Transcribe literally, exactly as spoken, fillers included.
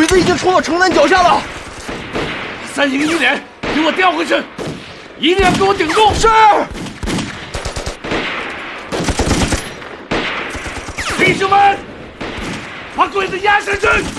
子已经冲到城南脚下了。 三营一连，给我调回去，一定要给我顶住！ 是。 弟兄们，把鬼子压下去！